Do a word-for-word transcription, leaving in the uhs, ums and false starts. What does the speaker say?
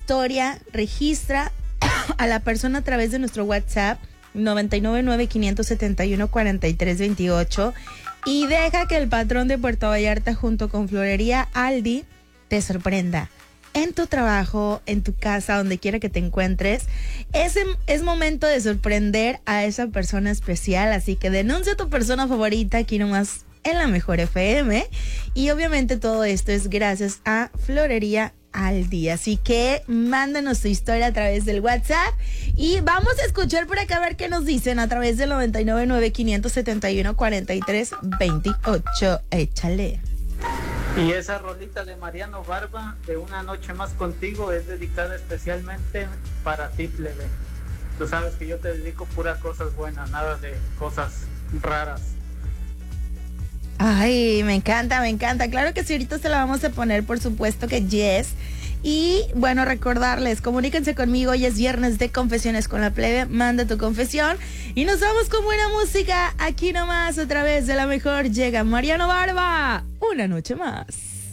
historia, registra a la persona a través de nuestro WhatsApp nueve nueve nueve, cinco siete uno, cuatro tres dos ocho y deja que el patrón de Puerto Vallarta junto con Florería Aldi te sorprenda. En tu trabajo, en tu casa, donde quiera que te encuentres, es, es momento de sorprender a esa persona especial, así que denuncia a tu persona favorita aquí nomás en la Mejor F M, y obviamente todo esto es gracias a Florería Aldi, así que mándanos tu historia a través del WhatsApp y vamos a escuchar por acá a ver qué nos dicen a través del nueve nueve nueve, cinco siete uno, cuatro tres dos ocho. Échale. Y esa rolita de Mariano Barba, de Una Noche Más Contigo, es dedicada especialmente para ti, plebe. Tú sabes que yo te dedico puras cosas buenas, nada de cosas raras. Ay, me encanta, me encanta. Claro que sí, ahorita se la vamos a poner, por supuesto que yes. Y bueno, recordarles, comuníquense conmigo, hoy es viernes de Confesiones con la Plebe, manda tu confesión y nos vamos con buena música aquí nomás, a través de la Mejor. Llega Mariano Barba, Una Noche Más.